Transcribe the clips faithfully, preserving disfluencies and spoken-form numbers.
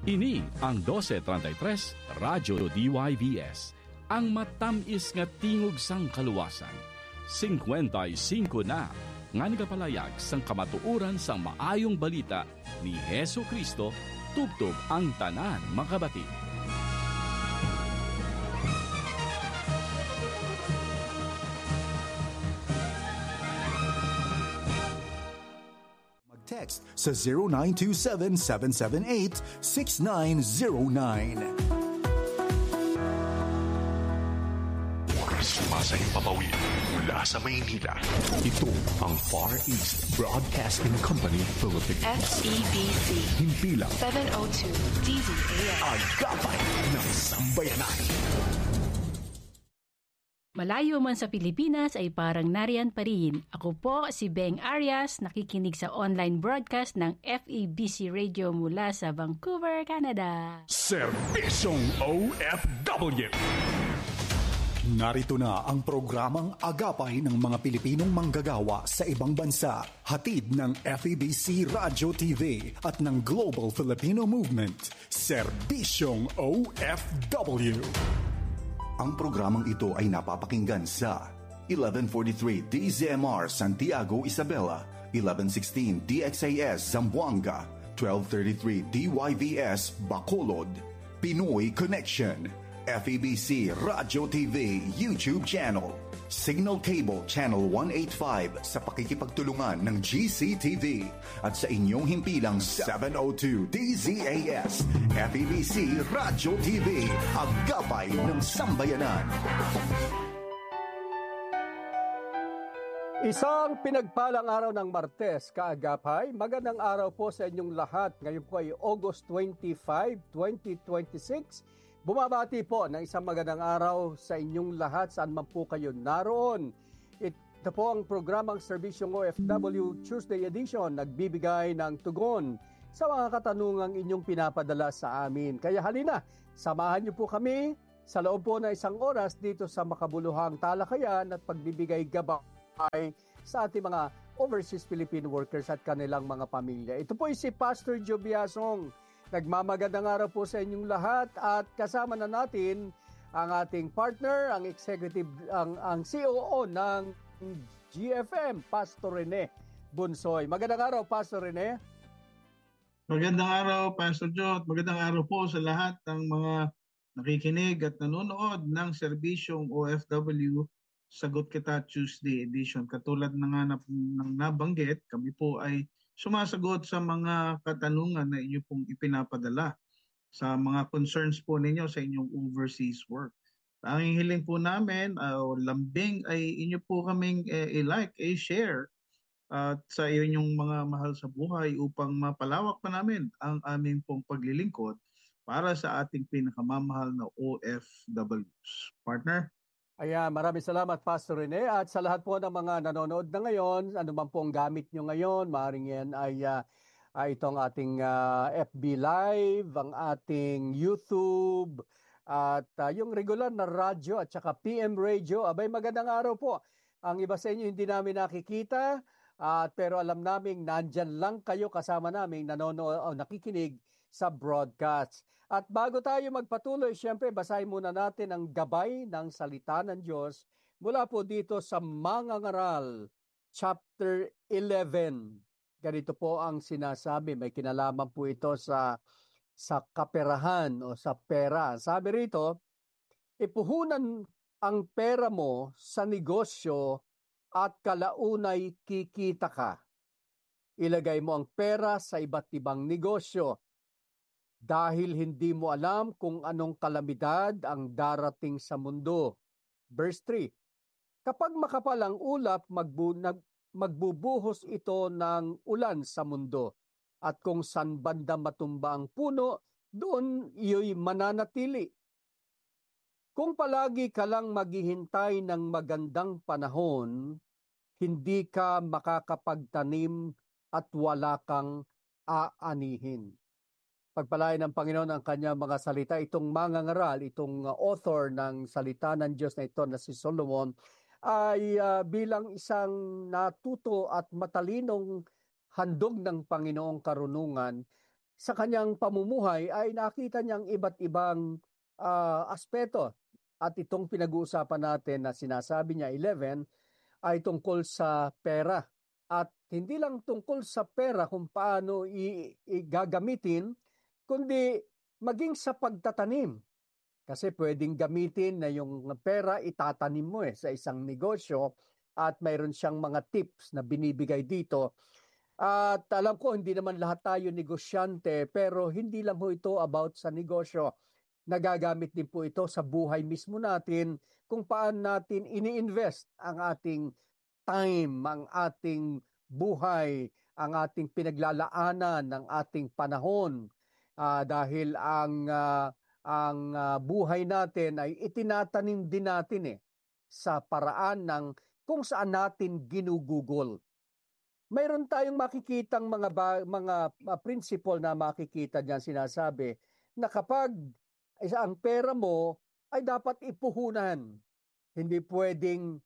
Ini ang twelve thirty-three Radyo D Y V S, ang matamis nga tingog sang kaluwasan. fifty-five na nga nagapalayag sang kamatuoran sang maayong balita ni Hesu Kristo tubtob ang tanan makabati. Text sa zero nine two seven, seven seven eight, six nine zero nine. Sumasang papawid mula sa Maynila. Ito ang Far East Broadcasting Company Philippines. F E B C. Himpilang seven oh two D Z A M. Agapay ng Sambayanan. Malayo man sa Pilipinas ay parang nariyan pa rin. Ako po si Beng Arias, nakikinig sa online broadcast ng F E B C Radio mula sa Vancouver, Canada. Serbisyong O F W. Narito na ang programang Agapay ng mga Pilipinong manggagawa sa ibang bansa. Hatid ng F E B C Radio T V at ng Global Filipino Movement. Serbisyong O F W. Ang programang ito ay napapakinggan sa eleven forty-three D Z M R Santiago, Isabela, eleven sixteen D X A S Zamboanga, twelve thirty-three D Y V S Bacolod, Pinoy Connection, F E B C Radio T V YouTube channel, Signal Cable Channel one eighty-five sa pakikipagtulungan ng G C T V at sa inyong himpilang seven oh two D Z A S F E B C Radio T V, Agapay ng Sambayanan. Isang pinagpalang araw ng Martes, kaagapay. Magandang araw po sa inyong lahat. Ngayon po ay August twenty-fifth, twenty twenty-six. Bumabati po ng isang magandang araw sa inyong lahat saan man po kayo naroon. Ito po ang programang Serbisyong O F W Tuesday Edition, nagbibigay ng tugon sa mga katanungang inyong pinapadala sa amin. Kaya halina, samahan niyo po kami sa loob po na isang oras dito sa makabuluhang talakayan at pagbibigay gabay sa ating mga overseas Philippine workers at kanilang mga pamilya. Ito po si Pastor Joe Biasong. Nagmamagandang araw po sa inyong lahat at kasama na natin ang ating partner, ang executive, ang, ang C O O ng G F M, Pastor Rene Bunsoy. Magandang araw, Pastor Rene. Magandang araw, Pastor Joe. Magandang araw po sa lahat ng mga nakikinig at nanonood ng Serbisyong O F W Sagot Kita Tuesday Edition. Katulad na nga na, ng nabanggit, kami po ay sumasagot sa mga katanungan na inyo pong ipinapadala sa mga concerns po ninyo sa inyong overseas work. Ang hiling po namin, uh, lambing ay inyo po kaming uh, i-like, i-share at uh, sa inyong mga mahal sa buhay upang mapalawak pa namin ang aming pong paglilingkod para sa ating pinakamamahal na O F Ws. Partner? Ayan, maraming salamat, Pastor Rene. At sa lahat po ng mga nanonood na ngayon, ano man po ang gamit nyo ngayon, maaaring yan ay uh, uh, itong ating uh, F B Live, ang ating YouTube, at uh, yung regular na radyo at saka P M Radio. Abay, magandang araw po. Ang iba sa inyo hindi namin nakikita, uh, pero alam namin nandyan lang kayo kasama namin nanonood o nakikinig sa broadcast. At bago tayo magpatuloy, siyempre basahin muna natin ang gabay ng salita ng Diyos mula po dito sa Mangangaral, chapter eleven. Ganito po ang sinasabi, may kinalaman po ito sa, sa kaperahan o sa pera. Sabi rito, ipuhunan ang pera mo sa negosyo at kalaunay kikita ka. Ilagay mo ang pera sa iba't ibang negosyo dahil hindi mo alam kung anong kalamidad ang darating sa mundo. Verse three, kapag makapal ang ulap, magbu- nag- magbubuhos ito ng ulan sa mundo. At kung saan banda matumba ang puno, doon iyo'y mananatili. Kung palagi ka lang maghihintay ng magandang panahon, hindi ka makakapagtanim at wala kang aanihin. Pagpalain ng Panginoon ang kanyang mga salita. Itong mangangaral, itong uh, author ng salita ng Diyos na ito na si Solomon ay uh, bilang isang natuto at matalinong handog ng Panginoong karunungan sa kanyang pamumuhay ay nakita niyang iba't ibang uh, aspeto. At itong pinag-uusapan natin na sinasabi niya eleven ay tungkol sa pera. At hindi lang tungkol sa pera kung paano i-gagamitin, kundi maging sa pagtatanim. Kasi pwedeng gamitin na yung pera itatanim mo eh sa isang negosyo at mayroon siyang mga tips na binibigay dito. At alam ko hindi naman lahat tayo negosyante pero hindi lang po ito about sa negosyo. Nagagamit din po ito sa buhay mismo natin kung paano natin ini-invest ang ating time, ang ating buhay, ang ating pinaglalaanan, ng ating panahon. Uh, dahil ang uh, ang uh, buhay natin ay itinatanim din natin eh sa paraan ng kung saan natin ginugugol. Mayroon tayong makikitang mga ba, mga uh, principle na makikita diyan sinasabi na kapag ang pera mo ay dapat ipuhunan. Hindi pwedeng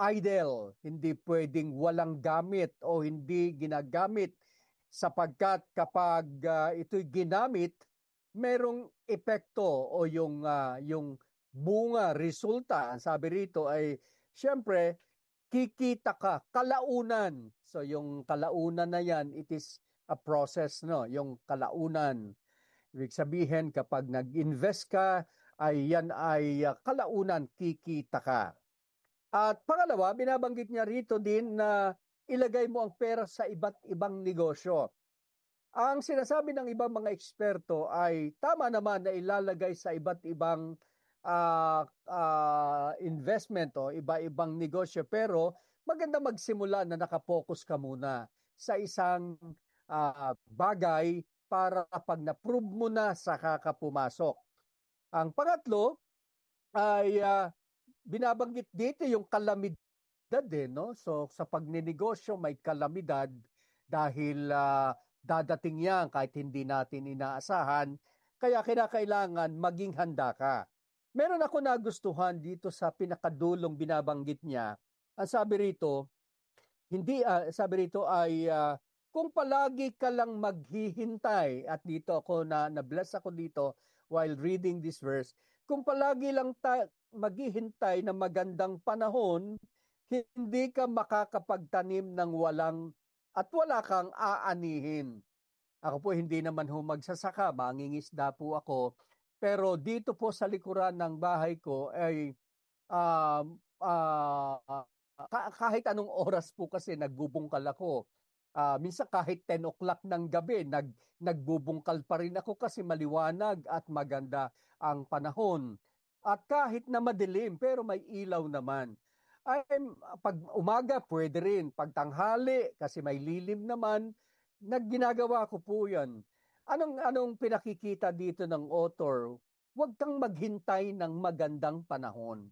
idle, hindi pwedeng walang gamit o hindi ginagamit sapagkat kapag uh, ito'y ginamit, merong epekto o yung uh, yung bunga, resulta, ang sabi rito ay siyempre kikita ka, kalaunan. So yung kalaunan na yan, it is a process, no? Yung kalaunan. Ibig sabihin, kapag nag-invest ka, ay yan ay uh, kalaunan, kikita ka. At pangalawa, binabanggit niya rito din na ilagay mo ang pera sa iba't ibang negosyo. Ang sinasabi ng ibang mga eksperto ay tama naman na ilalagay sa iba't ibang Uh, uh, investment o iba-ibang negosyo pero maganda magsimula na nakapokus ka muna sa isang uh, bagay para pag na-prove mo na saka ka pumasok. Ang pangatlo ay uh, binabanggit dito yung kalamidad eh, no? So sa pagninegosyo may kalamidad dahil uh, dadating yan kahit hindi natin inaasahan, kaya kinakailangan maging handa ka. Meron ako nagustuhan dito sa pinakadulong binabanggit niya. Ang sabi rito, hindi uh, sabi rito ay uh, kung palagi ka lang maghihintay, at dito ako na na-bless ako dito while reading this verse, kung palagi lang ta- maghihintay na magandang panahon, hindi ka makakapagtanim ng walang at wala kang aanihin. Ako po hindi naman ho magsasaka, mangingisda po ako. Pero dito po sa likuran ng bahay ko ay uh, uh, kahit anong oras po kasi nagbubungkal ako. Uh, minsan kahit ten o'clock ng gabi nag, nagbubungkal pa rin ako kasi maliwanag at maganda ang panahon. At kahit na madilim pero may ilaw naman. Ay, pag umaga pwede rin, pag tanghali kasi may lilim naman, nagginagawa ko po yan. Anong anong pinakikita dito ng author? Huwag kang maghintay ng magandang panahon.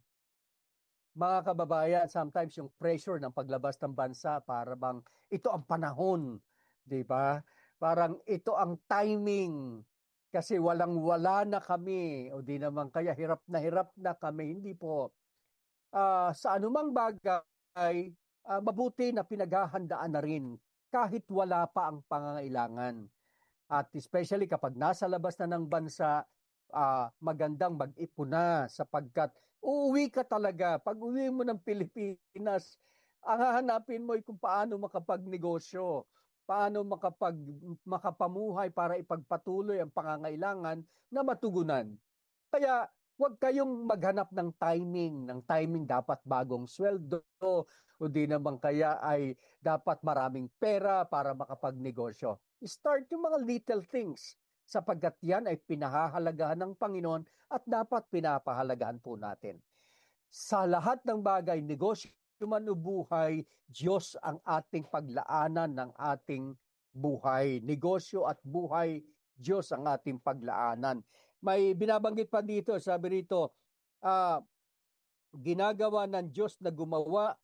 Mga kababayan, sometimes yung pressure ng paglabas ng bansa para bang ito ang panahon, 'di ba? Parang ito ang timing kasi walang-wala na kami o di naman kaya hirap na hirap na kami, hindi po. Uh, sa anumang bagay, uh, mabuti na pinaghahandaan na rin kahit wala pa ang pangangailangan. At especially kapag nasa labas na ng bansa, uh, magandang mag-ipon na sapagkat uuwi ka talaga. Pag uwi mo ng Pilipinas, ang hahanapin mo ay kung paano makapagnegosyo, paano makapag, makapamuhay para ipagpatuloy ang pangangailangan na matugunan. Kaya huwag kayong maghanap ng timing. Ng timing dapat bagong sweldo o di naman kaya ay dapat maraming pera para makapagnegosyo. Start yung mga little things sapagkat yan ay pinahahalagahan ng Panginoon at dapat pinapahalagahan po natin. Sa lahat ng bagay, negosyo man o buhay, Diyos ang ating paglaanan ng ating buhay. Negosyo at buhay, Diyos ang ating paglaanan. May binabanggit pa dito, sabi rito, uh, ginagawa ng Diyos na gumawa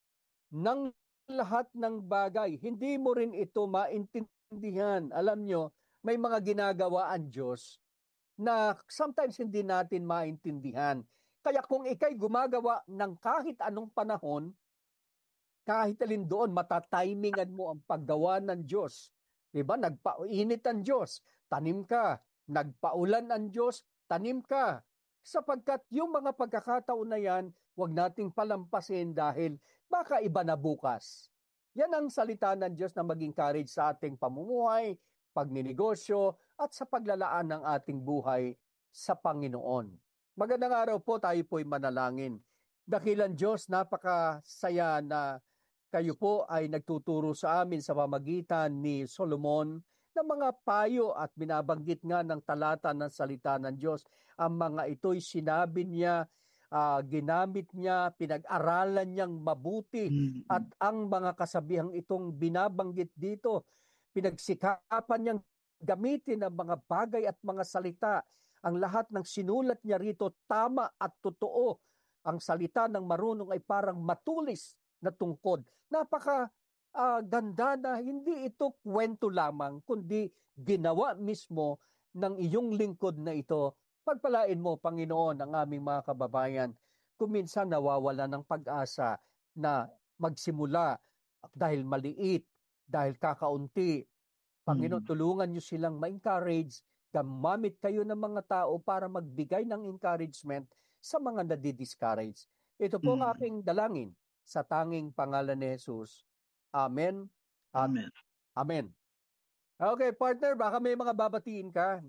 ng lahat ng bagay. Hindi mo rin ito maintindihan. Alam nyo, may mga ginagawa ang Diyos na sometimes hindi natin maintindihan. Kaya kung ikay gumagawa ng kahit anong panahon, kahit alin doon, matatimingan mo ang paggawa ng Diyos Diba? Nagpainit ang Diyos, tanim ka. Nagpaulan ang Diyos, tanim ka. Sapagkat yung mga pagkakataon na yan, huwag nating palampasin dahil baka iba na bukas. Yan ang salita ng Diyos na maging courage sa ating pamumuhay, pagninegosyo, at sa paglalaan ng ating buhay sa Panginoon. Magandang araw po, tayo po'y manalangin. Dakilang Diyos, napakasaya na kayo po ay nagtuturo sa amin sa pamagitan ni Solomon ng mga payo at binabanggit nga ng talata ng salita ng Diyos. Ang mga ito'y sinabi niya, uh, ginamit niya, pinag-aralan niyang mabuti mm-hmm. at ang mga kasabihang itong binabanggit dito, pinagsikapan niyang gamitin ang mga bagay at mga salita. Ang lahat ng sinulat niya rito tama at totoo. Ang salita ng marunong ay parang matulis na tungkod. Napaka uh, ganda na hindi ito kwento lamang, kundi ginawa mismo ng iyong lingkod na ito. Pagpalain mo, Panginoon, ang aming mga kababayan. Kung minsan nawawala ng pag-asa na magsimula dahil maliit, dahil kakaunti. Panginoon, hmm. tulungan niyo silang ma-encourage. Gamamit kayo ng mga tao para magbigay ng encouragement sa mga nadi-discourage. Ito po hmm. ang aking dalangin sa tanging pangalan ni Jesus. Amen. Amen. Amen. Okay, partner, baka may mga babatiin ka.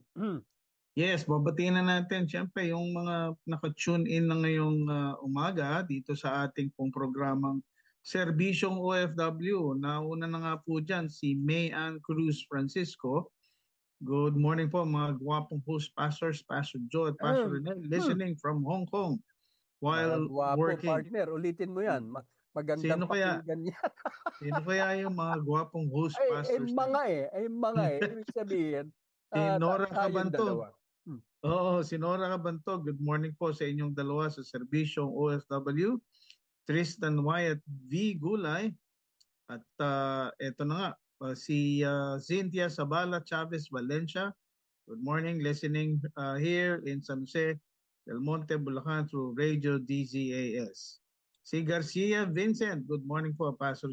Yes, babatiin na natin. Siyempre, yung mga naka-tune in na ngayong uh, umaga dito sa ating pong programang Serbisyong O F W. Nauna na nga po dyan si Mayan Cruz Francisco. Good morning po mga guwapong host pastors, Pastor Joe at Pastor Rene, um, listening hmm. from Hong Kong while guwapo, working. Partner, ulitin mo yan. Magandang sino kaya, pakinggan yan. Sino kaya yung mga guwapong host ay, pastors? Ay mga eh, ay mga eh. Ibig sabihin, si uh, Nora Cabantog. Hmm. Oo, si Nora Cabantog. Good morning po sa inyong dalawa sa Serbisyong O F W. Tristan Wyatt V. Gulay. At uh, eto na nga, uh, si uh, Cynthia Sabala Chavez Valencia. Good morning, listening uh, here in San Jose del Monte, Bulacan through Radio D Z A S. Si Garcia Vincent, good morning po, Pastor